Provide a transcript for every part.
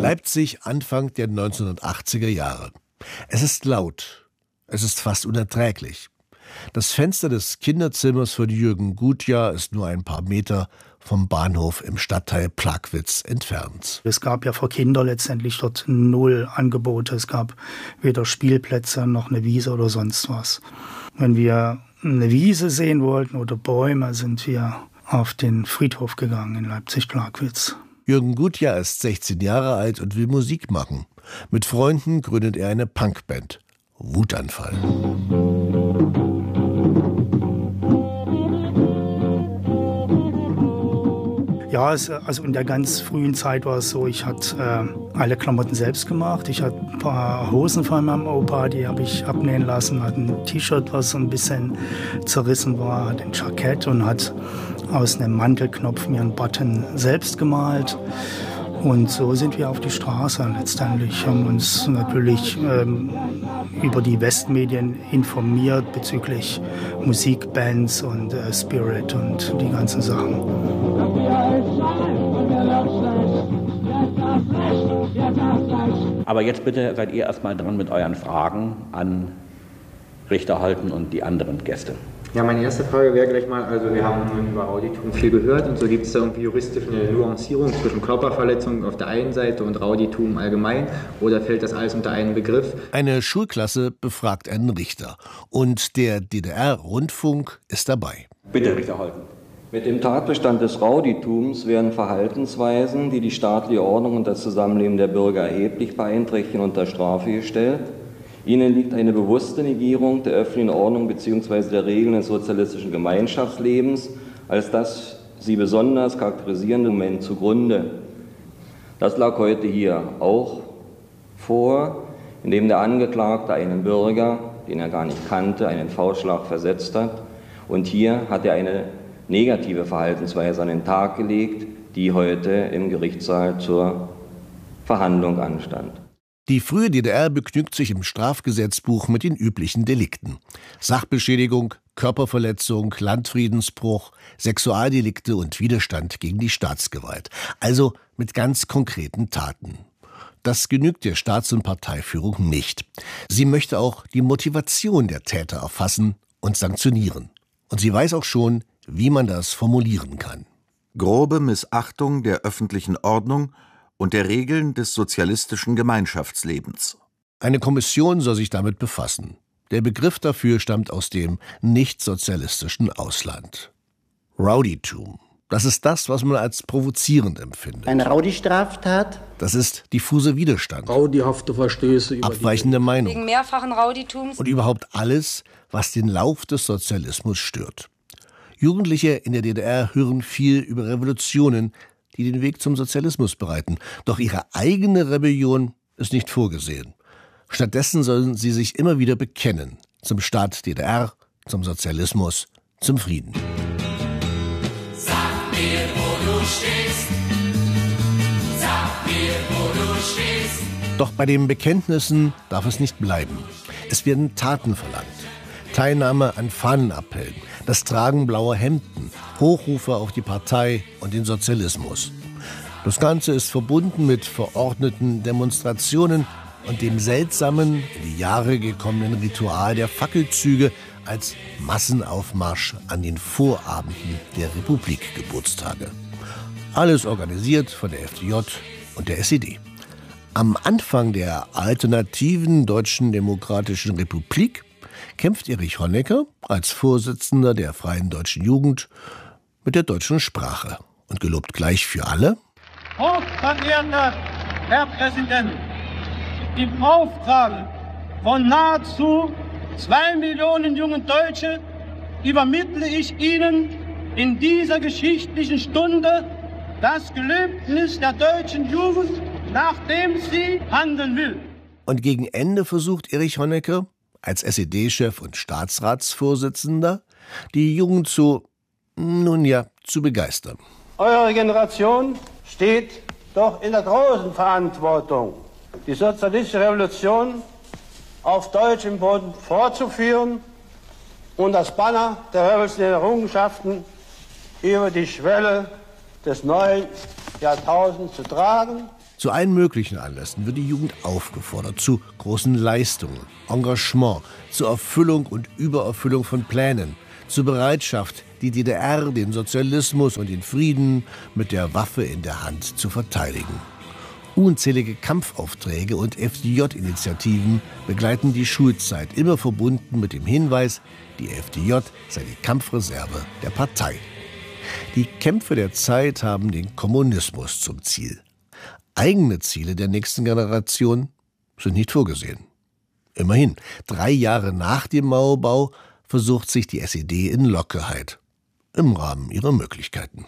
Leipzig Anfang der 1980er Jahre. Es ist laut. Es ist fast unerträglich. Das Fenster des Kinderzimmers von Jürgen Gutjahr ist nur ein paar Meter vom Bahnhof im Stadtteil Plagwitz entfernt. Es gab ja für Kinder letztendlich dort 0 Angebote. Es gab weder Spielplätze noch eine Wiese oder sonst was. Wenn wir eine Wiese sehen wollten oder Bäume, sind wir auf den Friedhof gegangen in Leipzig-Plagwitz. Jürgen Gutjahr ist 16 Jahre alt und will Musik machen. Mit Freunden gründet er eine Punkband. Wutanfall. Ja, also in der ganz frühen Zeit war es so, ich hatte alle Klamotten selbst gemacht. Ich hatte ein paar Hosen von meinem Opa, die habe ich abnähen lassen. Hatte ein T-Shirt, was so ein bisschen zerrissen war, hatte ein Jackett und hat aus einem Mantelknopf mir einen Button selbst gemalt. Und so sind wir auf die Straße letztendlich, haben uns natürlich über die Westmedien informiert bezüglich Musikbands und Spirit und die ganzen Sachen. Aber jetzt bitte seid ihr erstmal dran mit euren Fragen an Richter Holten und die anderen Gäste. Ja, meine erste Frage wäre gleich mal, also wir haben über Rowdytum viel gehört und so gibt es da irgendwie juristisch eine Nuancierung zwischen Körperverletzung auf der einen Seite und Rowdytum allgemein oder fällt das alles unter einen Begriff? Eine Schulklasse befragt einen Richter und der DDR-Rundfunk ist dabei. Bitte, Richter Holten. Mit dem Tatbestand des Rowdytums werden Verhaltensweisen, die die staatliche Ordnung und das Zusammenleben der Bürger erheblich beeinträchtigen, unter Strafe gestellt. Ihnen liegt eine bewusste Negierung der öffentlichen Ordnung bzw. der Regeln des sozialistischen Gemeinschaftslebens als das sie besonders charakterisierende Moment zugrunde. Das lag heute hier auch vor, indem der Angeklagte einen Bürger, den er gar nicht kannte, einen Faustschlag versetzt hat. Und hier hat er eine negative Verhaltensweise an den Tag gelegt, die heute im Gerichtssaal zur Verhandlung anstand. Die frühe DDR begnügt sich im Strafgesetzbuch mit den üblichen Delikten. Sachbeschädigung, Körperverletzung, Landfriedensbruch, Sexualdelikte und Widerstand gegen die Staatsgewalt. Also mit ganz konkreten Taten. Das genügt der Staats- und Parteiführung nicht. Sie möchte auch die Motivation der Täter erfassen und sanktionieren. Und sie weiß auch schon, wie man das formulieren kann. Grobe Missachtung der öffentlichen Ordnung und der Regeln des sozialistischen Gemeinschaftslebens. Eine Kommission soll sich damit befassen. Der Begriff dafür stammt aus dem nicht-sozialistischen Ausland. Rowdytum. Das ist das, was man als provozierend empfindet. Eine Rowdy-Straftat? Das ist diffuser Widerstand. Rowdyhafte Verstöße über abweichende Meinung. Wegen mehrfachen Rowdytums. Und überhaupt alles, was den Lauf des Sozialismus stört. Jugendliche in der DDR hören viel über Revolutionen, die den Weg zum Sozialismus bereiten. Doch ihre eigene Rebellion ist nicht vorgesehen. Stattdessen sollen sie sich immer wieder bekennen. Zum Staat DDR, zum Sozialismus, zum Frieden. Sag mir, wo du stehst. Sag mir, wo du stehst. Doch bei den Bekenntnissen darf es nicht bleiben. Es werden Taten verlangt. Teilnahme an Fahnenappellen, das Tragen blauer Hemden, Hochrufe auf die Partei und den Sozialismus. Das Ganze ist verbunden mit verordneten Demonstrationen und dem seltsamen, in die Jahre gekommenen Ritual der Fackelzüge als Massenaufmarsch an den Vorabenden der Republikgeburtstage. Alles organisiert von der FDJ und der SED. Am Anfang der alternativen Deutschen Demokratischen Republik kämpft Erich Honecker als Vorsitzender der Freien Deutschen Jugend mit der deutschen Sprache und gelobt gleich für alle: Hochverehrter Herr Präsident, im Auftrag von nahezu 2 Millionen jungen Deutschen übermittle ich Ihnen in dieser geschichtlichen Stunde das Gelöbnis der deutschen Jugend, nach dem sie handeln will. Und gegen Ende versucht Erich Honecker als SED-Chef und Staatsratsvorsitzender die Jugend zu begeistern. Eure Generation steht doch in der großen Verantwortung, die sozialistische Revolution auf deutschem Boden fortzuführen und das Banner der revolutionären Errungenschaften über die Schwelle des neuen Jahrtausends zu tragen. Zu allen möglichen Anlässen wird die Jugend aufgefordert, zu großen Leistungen, Engagement, zur Erfüllung und Übererfüllung von Plänen, zur Bereitschaft, die DDR, den Sozialismus und den Frieden mit der Waffe in der Hand zu verteidigen. Unzählige Kampfaufträge und FDJ-Initiativen begleiten die Schulzeit, immer verbunden mit dem Hinweis, die FDJ sei die Kampfreserve der Partei. Die Kämpfe der Zeit haben den Kommunismus zum Ziel. Eigene Ziele der nächsten Generation sind nicht vorgesehen. Immerhin, 3 Jahre nach dem Mauerbau versucht sich die SED in Lockerheit, im Rahmen ihrer Möglichkeiten.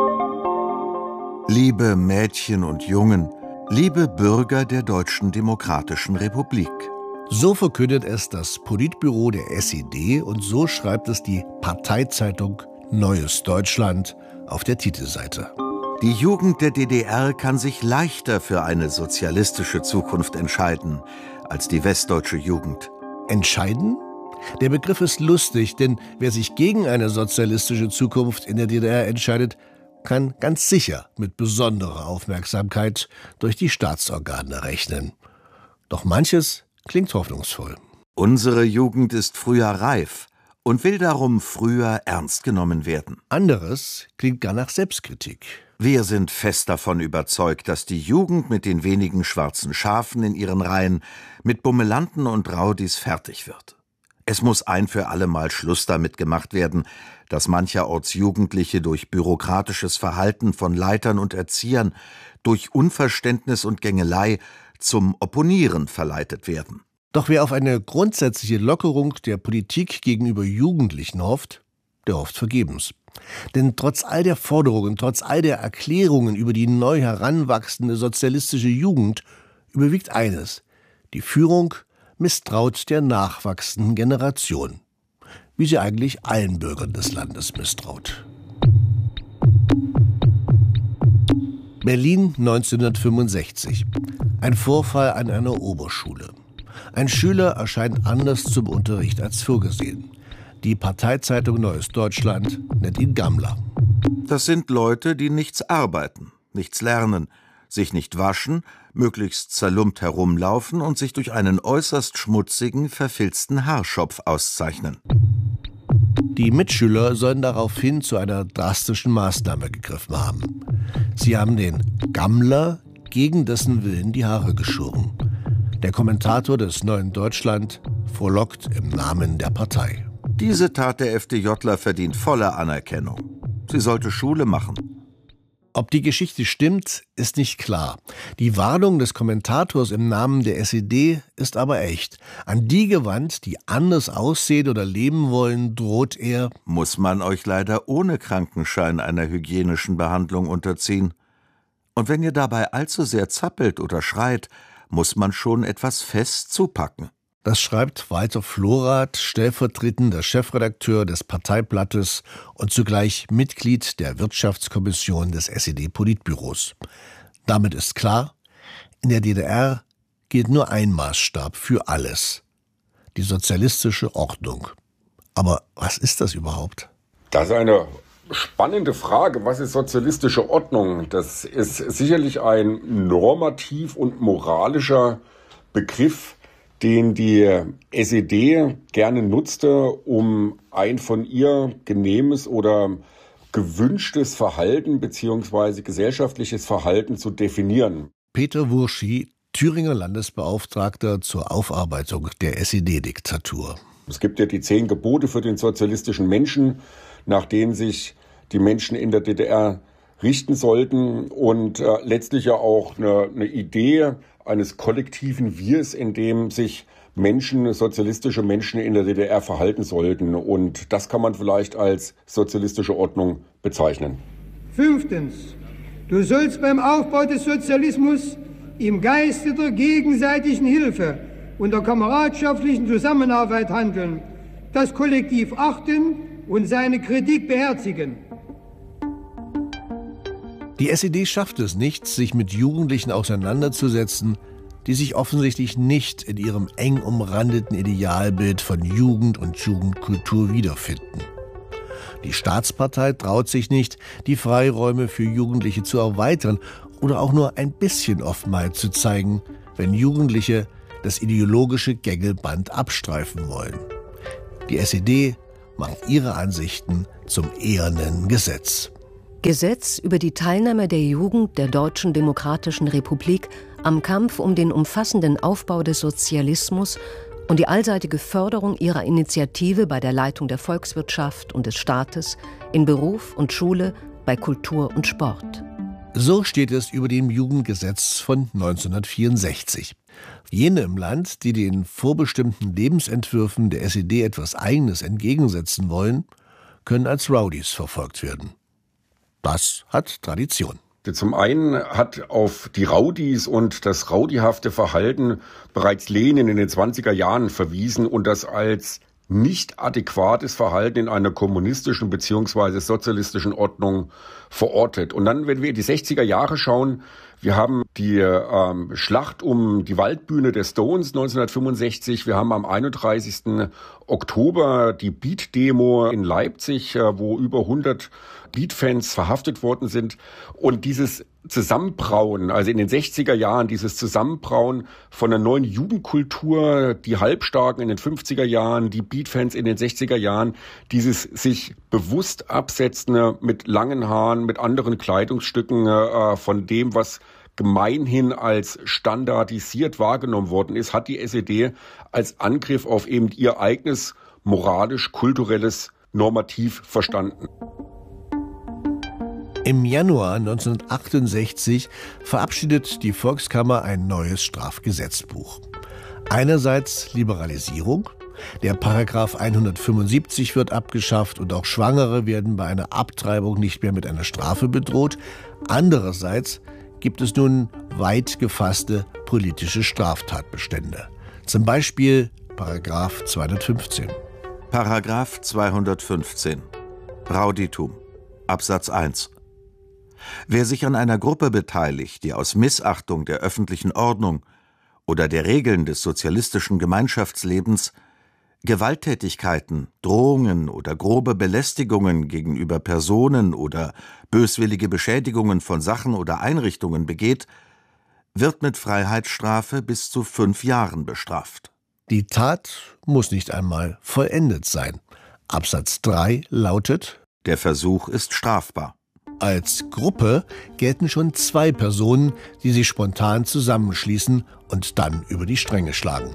Liebe Mädchen und Jungen, liebe Bürger der Deutschen Demokratischen Republik. So verkündet es das Politbüro der SED und so schreibt es die Parteizeitung Neues Deutschland auf der Titelseite. Die Jugend der DDR kann sich leichter für eine sozialistische Zukunft entscheiden als die westdeutsche Jugend. Entscheiden? Der Begriff ist lustig, denn wer sich gegen eine sozialistische Zukunft in der DDR entscheidet, kann ganz sicher mit besonderer Aufmerksamkeit durch die Staatsorgane rechnen. Doch manches klingt hoffnungsvoll. Unsere Jugend ist früher reif und will darum früher ernst genommen werden. Anderes klingt gar nach Selbstkritik. Wir sind fest davon überzeugt, dass die Jugend mit den wenigen schwarzen Schafen in ihren Reihen, mit Bummelanten und Raudis fertig wird. Es muss ein für alle Mal Schluss damit gemacht werden, dass mancherorts Jugendliche durch bürokratisches Verhalten von Leitern und Erziehern, durch Unverständnis und Gängelei zum Opponieren verleitet werden. Doch wer auf eine grundsätzliche Lockerung der Politik gegenüber Jugendlichen hofft, der hofft vergebens. Denn trotz all der Forderungen, trotz all der Erklärungen über die neu heranwachsende sozialistische Jugend überwiegt eines: Die Führung misstraut der nachwachsenden Generation, wie sie eigentlich allen Bürgern des Landes misstraut. Berlin 1965. Ein Vorfall an einer Oberschule. Ein Schüler erscheint anders zum Unterricht als vorgesehen. Die Parteizeitung Neues Deutschland nennt ihn Gammler. Das sind Leute, die nichts arbeiten, nichts lernen, sich nicht waschen, möglichst zerlumpt herumlaufen und sich durch einen äußerst schmutzigen, verfilzten Haarschopf auszeichnen. Die Mitschüler sollen daraufhin zu einer drastischen Maßnahme gegriffen haben. Sie haben den Gammler gegen dessen Willen die Haare geschoren. Der Kommentator des Neuen Deutschland frohlockt im Namen der Partei. Diese Tat der FDJler verdient volle Anerkennung. Sie sollte Schule machen. Ob die Geschichte stimmt, ist nicht klar. Die Warnung des Kommentators im Namen der SED ist aber echt. An die gewandt, die anders aussehen oder leben wollen, droht er: Muss man euch leider ohne Krankenschein einer hygienischen Behandlung unterziehen. Und wenn ihr dabei allzu sehr zappelt oder schreit, muss man schon etwas fest zupacken. Das schreibt Walter Florath, stellvertretender Chefredakteur des Parteiblattes und zugleich Mitglied der Wirtschaftskommission des SED-Politbüros. Damit ist klar, in der DDR gilt nur ein Maßstab für alles: die sozialistische Ordnung. Aber was ist das überhaupt? Das ist eine spannende Frage. Was ist sozialistische Ordnung? Das ist sicherlich ein normativ und moralischer Begriff, den die SED gerne nutzte, um ein von ihr genehmes oder gewünschtes Verhalten bzw. gesellschaftliches Verhalten zu definieren. Peter Wurschi, Thüringer Landesbeauftragter zur Aufarbeitung der SED-Diktatur. Es gibt ja die 10 Gebote für den sozialistischen Menschen, nach denen sich die Menschen in der DDR richten sollten und letztlich ja auch eine Idee eines kollektiven Wirs, in dem sich Menschen, sozialistische Menschen in der DDR verhalten sollten. Und das kann man vielleicht als sozialistische Ordnung bezeichnen. 5. Du sollst beim Aufbau des Sozialismus im Geiste der gegenseitigen Hilfe und der kameradschaftlichen Zusammenarbeit handeln, das Kollektiv achten und seine Kritik beherzigen. Die SED schafft es nicht, sich mit Jugendlichen auseinanderzusetzen, die sich offensichtlich nicht in ihrem eng umrandeten Idealbild von Jugend und Jugendkultur wiederfinden. Die Staatspartei traut sich nicht, die Freiräume für Jugendliche zu erweitern oder auch nur ein bisschen Offenheit zu zeigen, wenn Jugendliche das ideologische Gängelband abstreifen wollen. Die SED macht ihre Ansichten zum ehernen Gesetz. Gesetz über die Teilnahme der Jugend der Deutschen Demokratischen Republik am Kampf um den umfassenden Aufbau des Sozialismus und die allseitige Förderung ihrer Initiative bei der Leitung der Volkswirtschaft und des Staates, in Beruf und Schule, bei Kultur und Sport. So steht es über dem Jugendgesetz von 1964. Jene im Land, die den vorbestimmten Lebensentwürfen der SED etwas Eigenes entgegensetzen wollen, können als Rowdies verfolgt werden. Das hat Tradition. Zum einen hat auf die Rowdies und das rowdyhafte Verhalten bereits Lenin in den 20er Jahren verwiesen und das als nicht adäquates Verhalten in einer kommunistischen bzw. sozialistischen Ordnung verortet. Und dann, wenn wir in die 60er Jahre schauen, wir haben die Schlacht um die Waldbühne der Stones 1965. Wir haben am 31. Oktober die Beat-Demo in Leipzig, wo über 100 Beat-Fans verhaftet worden sind. Und dieses Zusammenbrauen, also in den 60er Jahren, dieses Zusammenbrauen von einer neuen Jugendkultur, die Halbstarken in den 50er Jahren, die Beat-Fans in den 60er Jahren, dieses sich bewusst Absetzen mit langen Haaren, mit anderen Kleidungsstücken von dem, was gemeinhin als standardisiert wahrgenommen worden ist, hat die SED als Angriff auf eben ihr eigenes moralisch-kulturelles Normativ verstanden. Im Januar 1968 verabschiedet die Volkskammer ein neues Strafgesetzbuch. Einerseits Liberalisierung. Der Paragraph 175 wird abgeschafft und auch Schwangere werden bei einer Abtreibung nicht mehr mit einer Strafe bedroht. Andererseits gibt es nun weit gefasste politische Straftatbestände. Zum Beispiel Paragraph 215. Paragraph 215. Rowdytum. Absatz 1. Wer sich an einer Gruppe beteiligt, die aus Missachtung der öffentlichen Ordnung oder der Regeln des sozialistischen Gemeinschaftslebens Gewalttätigkeiten, Drohungen oder grobe Belästigungen gegenüber Personen oder böswillige Beschädigungen von Sachen oder Einrichtungen begeht, wird mit Freiheitsstrafe bis zu 5 Jahren bestraft. Die Tat muss nicht einmal vollendet sein. Absatz 3 lautet: Der Versuch ist strafbar. Als Gruppe gelten schon 2 Personen, die sich spontan zusammenschließen und dann über die Stränge schlagen.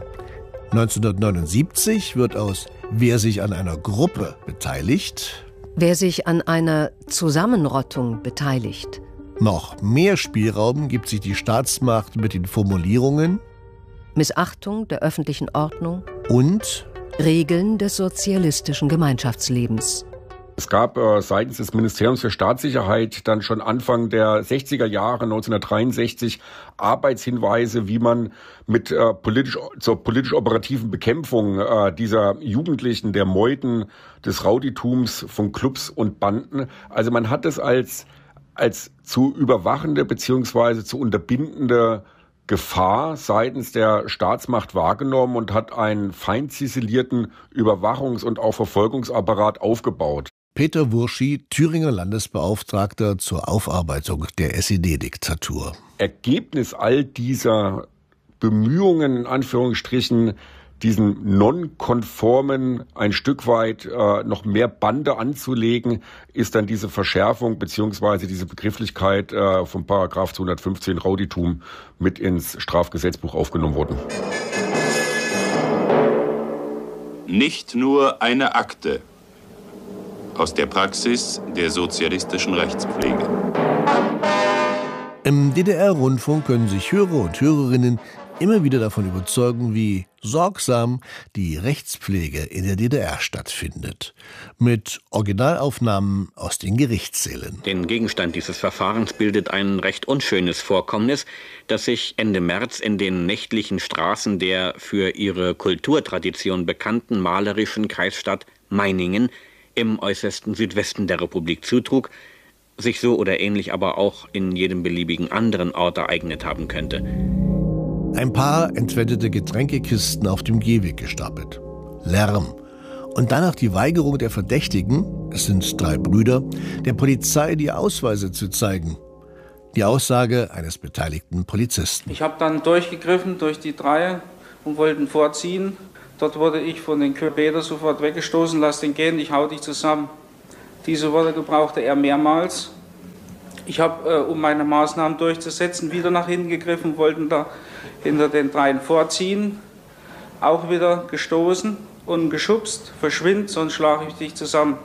1979 wird aus wer sich an einer Gruppe beteiligt, wer sich an einer Zusammenrottung beteiligt. Noch mehr Spielraum gibt sich die Staatsmacht mit den Formulierungen Missachtung der öffentlichen Ordnung und Regeln des sozialistischen Gemeinschaftslebens. Es gab seitens des Ministeriums für Staatssicherheit dann schon Anfang der 60er Jahre, 1963, Arbeitshinweise, wie man mit zur politisch-operativen Bekämpfung dieser Jugendlichen, der Meuten, des Rowdytums von Clubs und Banden, also man hat es als zu überwachende bzw. zu unterbindende Gefahr seitens der Staatsmacht wahrgenommen und hat einen fein ziselierten Überwachungs- und auch Verfolgungsapparat aufgebaut. Peter Wurschi, Thüringer Landesbeauftragter zur Aufarbeitung der SED-Diktatur. Ergebnis all dieser Bemühungen, in Anführungsstrichen, diesen nonkonformen ein Stück weit noch mehr Bande anzulegen, ist dann diese Verschärfung bzw. diese Begrifflichkeit vom Paragraph 215 Rowdytum mit ins Strafgesetzbuch aufgenommen worden. Nicht nur eine Akte aus der Praxis der sozialistischen Rechtspflege. Im DDR-Rundfunk können sich Hörer und Hörerinnen immer wieder davon überzeugen, wie sorgsam die Rechtspflege in der DDR stattfindet. Mit Originalaufnahmen aus den Gerichtssälen. Den Gegenstand dieses Verfahrens bildet ein recht unschönes Vorkommnis, das sich Ende März in den nächtlichen Straßen der für ihre Kulturtradition bekannten malerischen Kreisstadt Meiningen im äußersten Südwesten der Republik zutrug, sich so oder ähnlich aber auch in jedem beliebigen anderen Ort ereignet haben könnte. Ein paar entwendete Getränkekisten auf dem Gehweg gestapelt. Lärm. Und danach die Weigerung der Verdächtigen, es sind 3 Brüder, der Polizei die Ausweise zu zeigen. Die Aussage eines beteiligten Polizisten. Ich habe dann durchgegriffen durch die Reihe und wollte vorziehen. Dort wurde ich von den Köpeder sofort weggestoßen, lass den gehen, ich hau dich zusammen. Diese Worte gebrauchte er mehrmals. Ich habe, um meine Maßnahmen durchzusetzen, wieder nach hinten gegriffen, wollten da hinter den dreien vorziehen, auch wieder gestoßen und geschubst, verschwind, sonst schlage ich dich zusammen.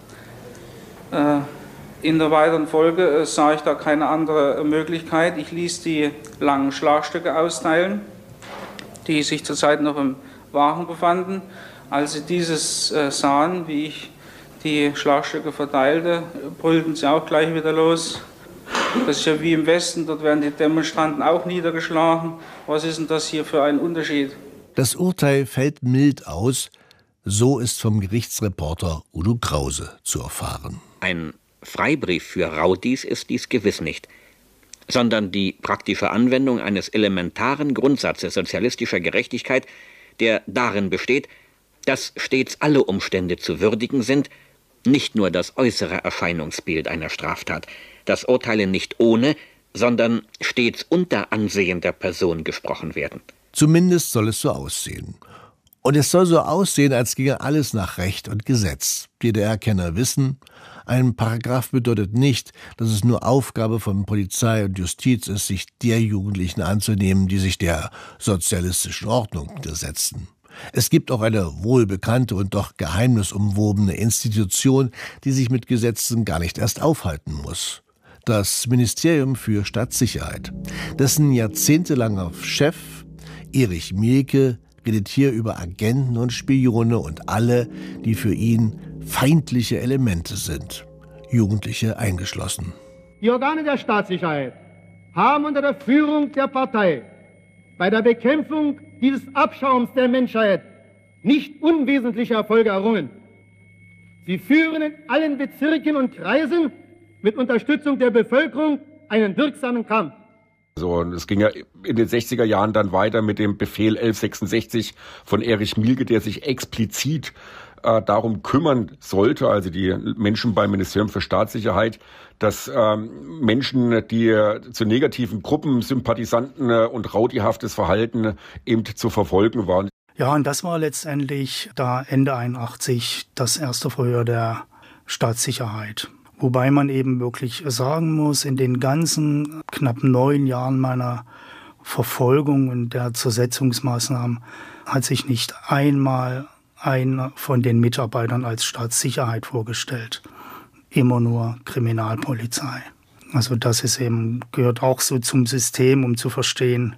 In der weiteren Folge sah ich da keine andere Möglichkeit. Ich ließ die langen Schlagstücke austeilen, die sich zurzeit noch im Wagen befanden. Als sie dieses sahen, wie ich die Schlagstücke verteilte, brüllten sie auch gleich wieder los. Das ist ja wie im Westen, dort werden die Demonstranten auch niedergeschlagen. Was ist denn das hier für ein Unterschied? Das Urteil fällt mild aus, so ist vom Gerichtsreporter Udo Krause zu erfahren. Ein Freibrief für Raudis ist dies gewiss nicht, sondern die praktische Anwendung eines elementaren Grundsatzes sozialistischer Gerechtigkeit, der darin besteht, dass stets alle Umstände zu würdigen sind, nicht nur das äußere Erscheinungsbild einer Straftat, dass Urteile nicht ohne, sondern stets unter Ansehen der Person gesprochen werden. Zumindest soll es so aussehen. Und es soll so aussehen, als ginge alles nach Recht und Gesetz. DDR-Kenner wissen, ein Paragraph bedeutet nicht, dass es nur Aufgabe von Polizei und Justiz ist, sich der Jugendlichen anzunehmen, die sich der sozialistischen Ordnung widersetzen. Es gibt auch eine wohlbekannte und doch geheimnisumwobene Institution, die sich mit Gesetzen gar nicht erst aufhalten muss. Das Ministerium für Staatssicherheit. Dessen jahrzehntelanger Chef, Erich Mielke, redet hier über Agenten und Spione und alle, die für ihn feindliche Elemente sind, Jugendliche eingeschlossen. Die Organe der Staatssicherheit haben unter der Führung der Partei bei der Bekämpfung dieses Abschaums der Menschheit nicht unwesentliche Erfolge errungen. Sie führen in allen Bezirken und Kreisen mit Unterstützung der Bevölkerung einen wirksamen Kampf. So, es ging ja in den 60er Jahren dann weiter mit dem Befehl 1166 von Erich Mielke, der sich explizit darum kümmern sollte, also die Menschen beim Ministerium für Staatssicherheit, dass Menschen, die zu negativen Gruppen, Sympathisanten und raudihaftes Verhalten eben zu verfolgen waren. Ja, und das war letztendlich da Ende 81 das erste Verhör der Staatssicherheit. Wobei man eben wirklich sagen muss, in den ganzen knapp 9 Jahren meiner Verfolgung und der Zersetzungsmaßnahmen hat sich nicht einmal einer von den Mitarbeitern als Staatssicherheit vorgestellt. Immer nur Kriminalpolizei. Also das ist eben, gehört auch so zum System, um zu verstehen,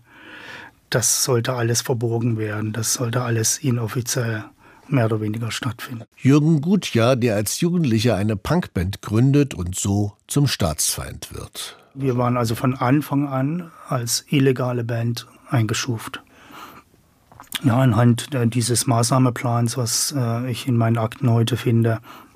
das sollte alles verborgen werden, das sollte alles inoffiziell mehr oder weniger stattfinden. Jürgen Gutjahr, der als Jugendlicher eine Punkband gründet und so zum Staatsfeind wird. Wir waren also von Anfang an als illegale Band eingestuft. Ja, anhand dieses Maßnahmenplans, was ich in meinen Akten heute finde,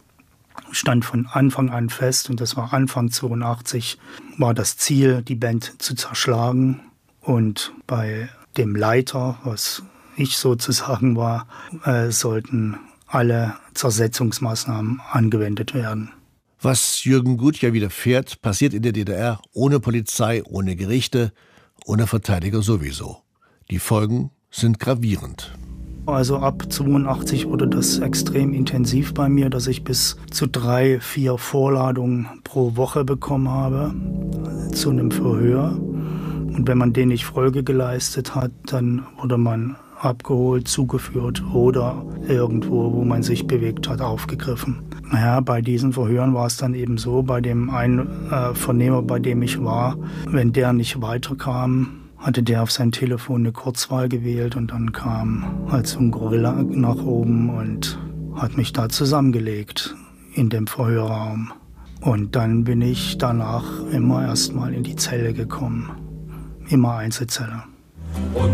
stand von Anfang an fest, und das war Anfang 82, war das Ziel, die Band zu zerschlagen. Und bei dem Leiter, was ich sozusagen war, sollten alle Zersetzungsmaßnahmen angewendet werden. Was Jürgen Gutjahr widerfährt, passiert in der DDR ohne Polizei, ohne Gerichte, ohne Verteidiger sowieso. Die Folgen sind gravierend. Also ab 82 wurde das extrem intensiv bei mir, dass ich bis zu 3, 4 Vorladungen pro Woche bekommen habe zu einem Verhör. Und wenn man denen nicht Folge geleistet hat, dann wurde man abgeholt, zugeführt oder irgendwo, wo man sich bewegt hat, aufgegriffen. Naja, bei diesen Verhören war es dann eben so, bei dem einen Vernehmer, bei dem ich war, wenn der nicht weiterkam, hatte der auf sein Telefon eine Kurzwahl gewählt und dann kam halt so ein Gorilla nach oben und hat mich da zusammengelegt in dem Verhörraum. Und dann bin ich danach immer erstmal in die Zelle gekommen. Immer Einzelzelle. Und